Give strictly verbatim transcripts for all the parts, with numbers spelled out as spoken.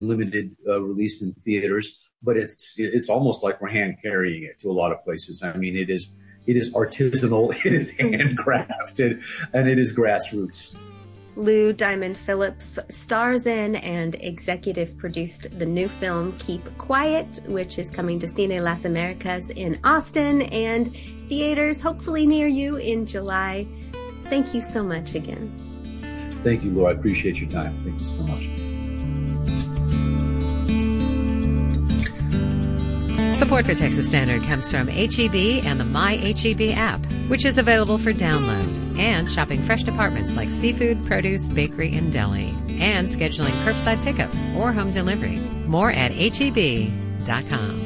limited uh, release in theaters, but it's it's almost like we're hand carrying it to a lot of places. I mean, it is it is artisanal, it is handcrafted, and it is grassroots. Lou Diamond Phillips stars in and executive produced the new film Keep Quiet, which is coming to Cine Las Americas in Austin and theaters hopefully near you in July. Thank you so much again. Thank you, Laura. I appreciate your time. Thank you so much. Support for Texas Standard comes from H E B and the My H E B app, which is available for download, and shopping fresh departments like seafood, produce, bakery, and deli, and scheduling curbside pickup or home delivery. More at H E B dot com.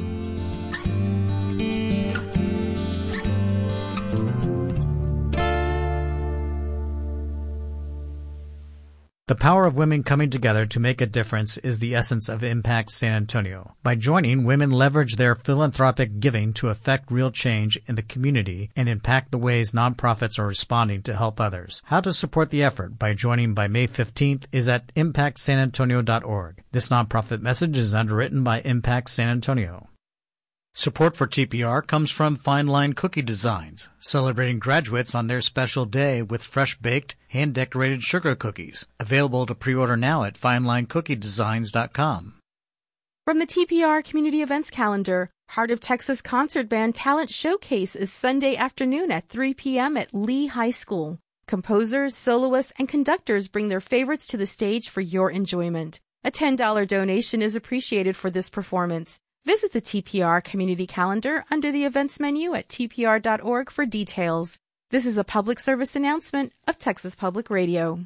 The power of women coming together to make a difference is the essence of Impact San Antonio. By joining, women leverage their philanthropic giving to affect real change in the community and impact the ways nonprofits are responding to help others. How to support the effort by joining by May fifteenth is at impact san antonio dot org. This nonprofit message is underwritten by Impact San Antonio. Support for T P R comes from Fine Line Cookie Designs, celebrating graduates on their special day with fresh-baked, hand-decorated sugar cookies. Available to pre-order now at fine line cookie designs dot com. From the T P R Community Events Calendar, Heart of Texas Concert Band Talent Showcase is Sunday afternoon at three p.m. at Lee High School. Composers, soloists, and conductors bring their favorites to the stage for your enjoyment. A ten dollars donation is appreciated for this performance. Visit the T P R Community Calendar under the events menu at t p r dot org for details. This is a public service announcement of Texas Public Radio.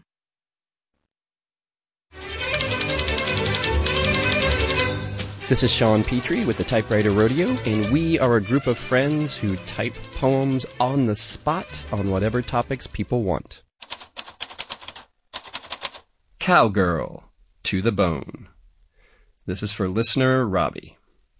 This is Sean Petrie with the Typewriter Rodeo, and we are a group of friends who type poems on the spot on whatever topics people want. Cowgirl, to the bone. This is for listener Robbie.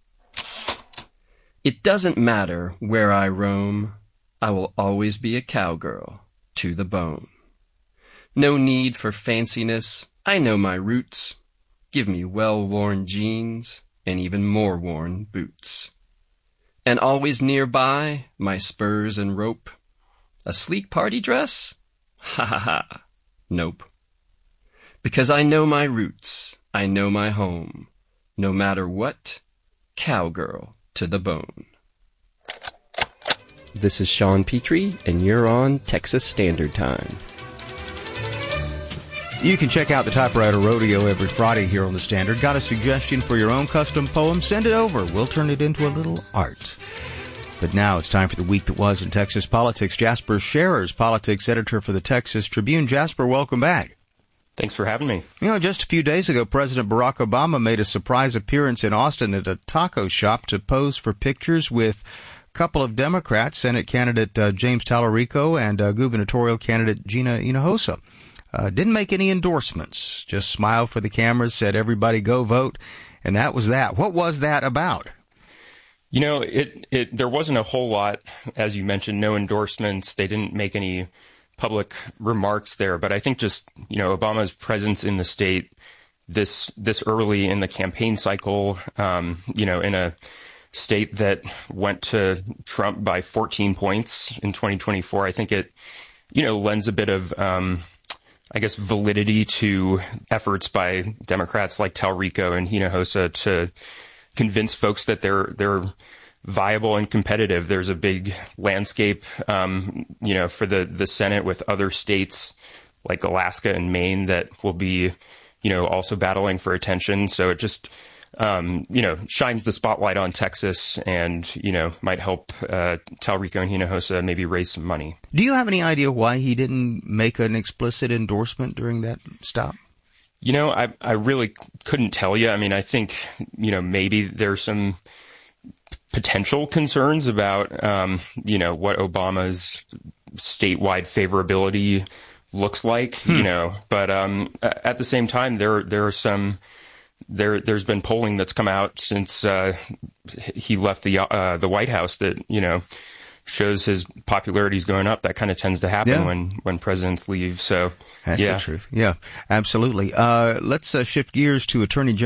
It doesn't matter where I roam, I will always be a cowgirl, to the bone. No need for fanciness, I know my roots. Give me well-worn jeans and even more worn boots. And always nearby, my spurs and rope. A sleek party dress? Ha ha ha, nope. Because I know my roots, I know my home. No matter what, cowgirl to the bone. This is Sean Petrie, and you're on Texas Standard Time. You can check out the Typewriter Rodeo every Friday here on the Standard. Got a suggestion for your own custom poem? Send it over. We'll turn it into a little art. But now it's time for the week that was in Texas politics. Jasper Scherer's politics editor for the Texas Tribune. Jasper, welcome back. Thanks for having me. You know, just a few days ago, President Barack Obama made a surprise appearance in Austin at a taco shop to pose for pictures with a couple of Democrats, Senate candidate uh, James Tallarico and uh, gubernatorial candidate Gina Hinojosa. Uh, didn't make any endorsements, just smiled for the cameras, said everybody go vote, and that was that. What was that about? You know, it, it there wasn't a whole lot, as you mentioned, no endorsements. They didn't make any public remarks there, but I think just, you know, Obama's presence in the state this this early in the campaign cycle, um, you know, in a state that went to Trump by fourteen points in twenty twenty-four, I think it, you know, lends a bit of, um, I guess, validity to efforts by Democrats like Tallarico and Hinojosa to convince folks that they're they're viable and competitive. There's a big landscape, um, you know, for the, the Senate with other states like Alaska and Maine that will be, you know, also battling for attention. So it just, um, you know, shines the spotlight on Texas and, you know, might help uh, Tallarico and Hinojosa maybe raise some money. Do you have any idea why he didn't make an explicit endorsement during that stop? You know, I, I really couldn't tell you. I mean, I think, you know, maybe there's some potential concerns about, um, you know, what Obama's statewide favorability looks like, hmm. you know, but um, at the same time, there there are some there there's been polling that's come out since uh, he left the uh, the White House that, you know, shows his popularity is going up. That kind of tends to happen Yeah. when, when presidents leave. So That's yeah. the truth. Yeah, absolutely. Uh, let's uh, shift gears to Attorney General